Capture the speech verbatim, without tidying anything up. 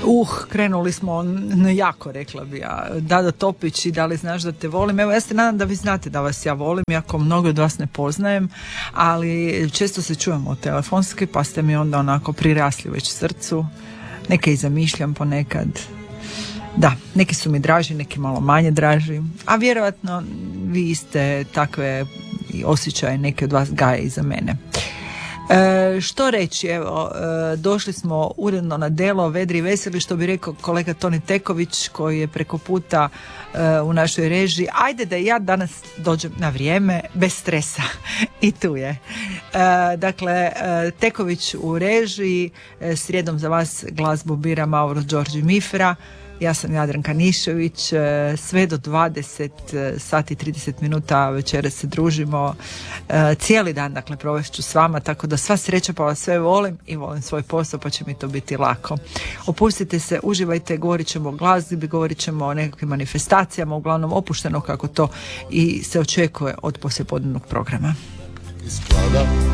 Uh, krenuli smo no, jako, rekla bi ja. Dado Topić i da li znaš da te volim. Evo, ja se nadam da vi znate da vas ja volim, iako mnogo od vas ne poznajem, ali često se čujemo telefonski, pa ste mi onda onako prirasli već srcu. Neke i zamišljam ponekad. Da, neki su mi draži, neki malo manje draži, a vjerojatno vi ste takve osjećaje, neke od vas gaje i za mene. E, što reći, evo, e, došli smo uredno na delo, vedri i veseli, što bi rekao kolega Toni Teković, koji je preko puta e, u našoj režiji. Ajde da ja danas dođem na vrijeme, bez stresa. I tu je. E, dakle, e, Teković u režiji, e, srijedom za vas glazbu bira Mauro Đorđe Mifra. Ja sam Jadranka Nišević, sve do dvadeset sati i trideset minuta večeras se družimo, cijeli dan, dakle, provest ću s vama, tako da sva sreća, pa vas sve volim i volim svoj posao, pa će mi to biti lako. Opustite se, uživajte, govorit ćemo o glazbi, govorit ćemo o nekakvim manifestacijama, uglavnom opušteno kako to i se očekuje od poslijepodnevnog programa.